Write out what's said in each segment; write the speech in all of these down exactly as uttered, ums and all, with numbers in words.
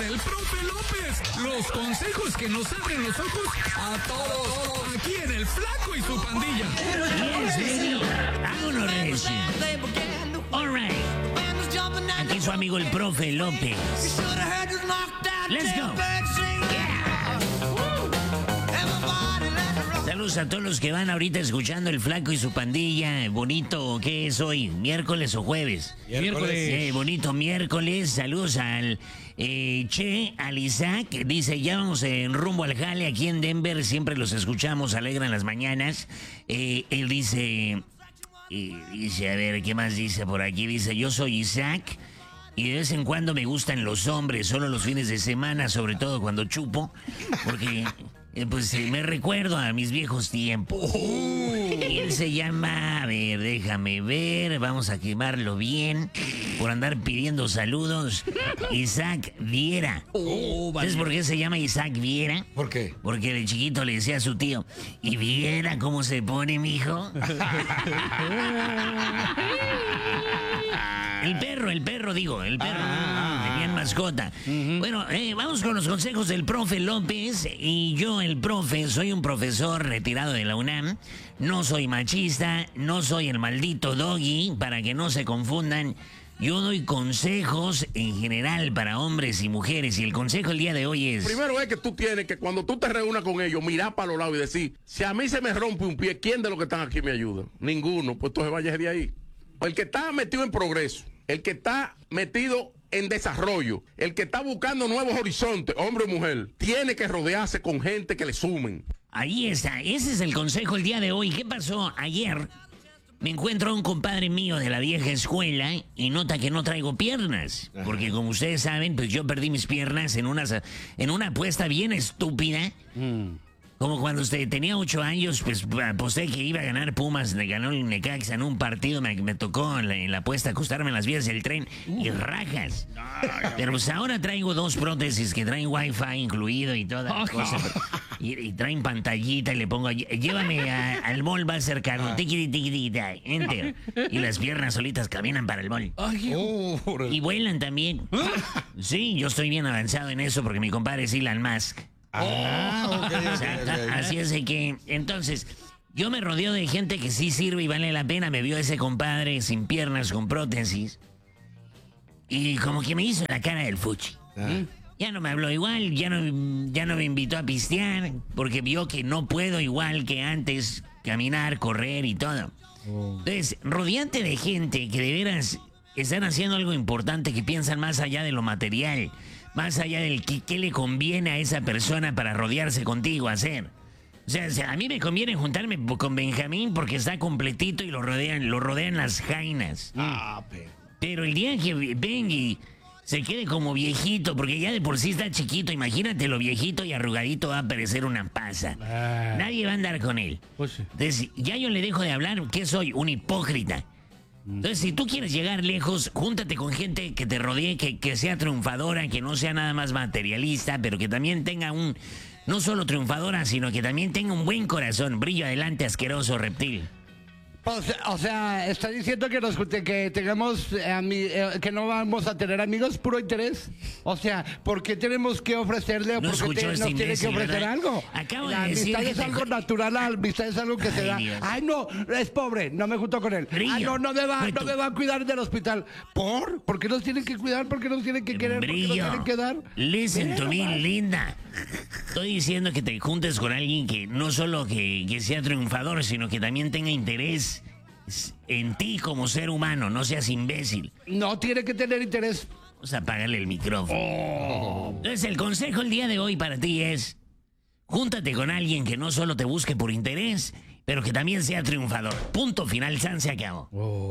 del profe López. Los consejos que nos abren los ojos a todos. Aquí en El Flaco y su pandilla. Yes, baby. Vámonos, Recio. All right. Aquí su amigo el profe López. Let's go. Saludos a todos los que van ahorita escuchando El Flaco y su pandilla. Bonito, ¿qué es hoy? ¿Miércoles o jueves? Miércoles. Eh, bonito miércoles. Saludos al eh, Che, al Isaac. Dice, ya vamos en rumbo al jale aquí en Denver. Siempre los escuchamos, alegran las mañanas. Eh, él dice, eh, dice, a ver, ¿qué más dice por aquí? Dice, yo soy Isaac. Y de vez en cuando me gustan los hombres, solo los fines de semana, sobre todo cuando chupo, porque eh, pues eh, me recuerdo a mis viejos tiempos. Y él se llama, a ver, déjame ver, vamos a quemarlo bien, por andar pidiendo saludos, Isaac Viera. ¿Sabes por qué se llama Isaac Viera? ¿Por qué? Porque de chiquito le decía a su tío, ¿y Viera cómo se pone, mijo? El perro, el perro, digo, el perro. Ah. Tenían mascota. Uh-huh. Bueno, eh, vamos con los consejos del profe López. Y yo, el profe, soy un profesor retirado de la UNAM. No soy machista, no soy el maldito doggy, para que no se confundan. Yo doy consejos en general para hombres y mujeres. Y el consejo el día de hoy es... Primero es que tú tienes que cuando tú te reúnas con ellos, mirar para los lados y decir, si a mí se me rompe un pie, ¿quién de los que están aquí me ayuda? Ninguno, pues entonces vayas de ahí. El que está metido en progreso, el que está metido en desarrollo, el que está buscando nuevos horizontes, hombre o mujer, tiene que rodearse con gente que le sumen. Ahí está, ese es el consejo el día de hoy. ¿Qué pasó ayer? Me encuentro a un compadre mío de la vieja escuela y nota que no traigo piernas. Porque como ustedes saben, pues yo perdí mis piernas en una, en una apuesta bien estúpida. Mm. Como cuando usted tenía ocho años, pues aposté que iba a ganar Pumas, le ganó el Necaxa en un partido, me, me tocó en la, en la apuesta acostarme en las vías del tren y rajas. Pero pues ahora traigo dos prótesis que traen wifi incluido y toda la cosa. Y, y traen pantallita y le pongo, llévame a, al mall más cercano, tiqui, tiqui, tiqui, enter. Y las piernas solitas caminan para el mall. Y vuelan también. Sí, yo estoy bien avanzado en eso porque mi compadre es Elon Musk. Ah, okay, okay, okay. Así es de que, entonces, yo me rodeo de gente que sí sirve y vale la pena. Me vio ese compadre sin piernas, con prótesis. Y como que me hizo la cara del fuchi. Ah. Ya no me habló igual, ya no, ya no me invitó a pistear, porque vio que no puedo igual que antes caminar, correr y todo. Oh. Entonces, rodeante de gente que de veras están haciendo algo importante, que piensan más allá de lo material. Más allá del que, qué le conviene a esa persona para rodearse contigo a hacer. O sea, o sea, a mí me conviene juntarme con Benjamín porque está completito y lo rodean, lo rodean las jainas. Ah, pero... pero el día que Benji se quede como viejito, porque ya de por sí está chiquito, imagínate lo viejito y arrugadito va a parecer una pasa. Ah. Nadie va a andar con él. Pues sí. Entonces, ya yo le dejo de hablar, ¿qué soy? Un hipócrita. Entonces, si tú quieres llegar lejos, júntate con gente que te rodee, que, que sea triunfadora, que no sea nada más materialista, pero que también tenga un... No solo triunfadora, sino que también tenga un buen corazón. Brillo adelante, asqueroso reptil. O sea, o sea, está diciendo que nos que tengamos eh, eh, que no vamos a tener amigos puro interés. O sea, ¿por qué tenemos que ofrecerle o no por qué te, este nos tiene que ofrecer ¿verdad? algo? Acabo la de decir amistad que es te... algo natural, la amistad es algo que Ay, se da. Dios. Ay, no, es pobre, no me junto con él. Brillo. Ay, no, no me va, Ay, no me va a cuidar del hospital. ¿Por? ¿Por qué nos tienen que cuidar? ¿Por qué nos tienen que querer? Brillo. ¿Por qué nos tienen que dar? Listen to me, linda. Estoy diciendo que te juntes con alguien que no solo que, que sea triunfador, sino que también tenga interés en ti como ser humano, no seas imbécil. No tiene que tener interés. Vamos a apagarle el micrófono. Oh. Entonces el consejo el día de hoy para ti es: júntate con alguien que no solo te busque por interés, pero que también sea triunfador. Punto final, San, se acabó.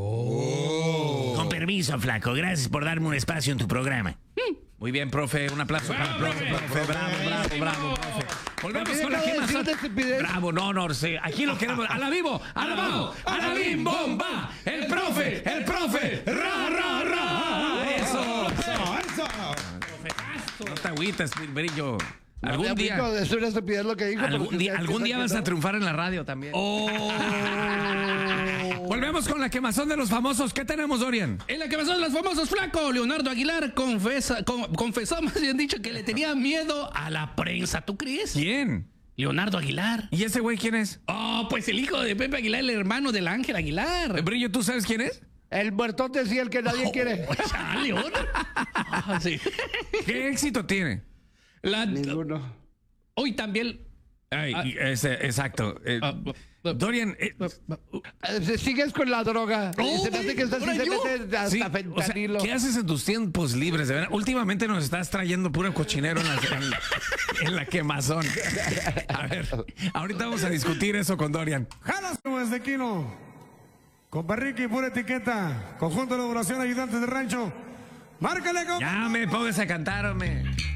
Oh. Con permiso, flaco, gracias por darme un espacio en tu programa. Muy bien, profe, un aplauso para el profe, profe, bravo, bravo, bravo, profe. Volvemos con la más alta. Bravo, no, no, sí. Aquí lo queremos. ¡A la vivo! ¡A la vivo! ¡A la bim bomba! ¡El profe! ¡El profe! ¡Ra, ra, ra! ¡Eso! ¡Eso! ¡Eso! No te agüites, Brillo. Algún día, es una estupidez lo que dijo, algún día, algún día vas a triunfar en la radio también. Oh. Volvemos con la quemazón de los famosos. ¿Qué tenemos, Dorian? En la quemazón de los famosos, flaco, Leonardo Aguilar confesa, con- confesó, más bien dicho, que le tenía miedo a la prensa. ¿Tú crees? ¿Quién? Leonardo Aguilar. ¿Y ese güey quién es? Oh, pues el hijo de Pepe Aguilar, el hermano del Ángel Aguilar. Brillo, ¿tú sabes quién es? El muertote sí, el que nadie quiere. Oh, chale, ¿otra? Ah, sí. ¿Qué éxito tiene? La- Ninguno. Hoy también. Ay, Ah. y ese, exacto. Eh, Ah, ah, Dorian, eh, Eh, Sigues con la droga. Oh, se me hace que estás ¿ahora se yo? mete hasta sí, o sea, fentanilo. ¿qué haces en tus tiempos libres? De verdad, últimamente nos estás trayendo puro cochinero en la, en, en la quemazón. A ver, ahorita vamos a discutir eso con Dorian. Jalas desde Quino. Con Barriqui, pura etiqueta. Conjunto de elaboración ayudantes de rancho. Márcale con... Ya me pongas a cantar, hombre.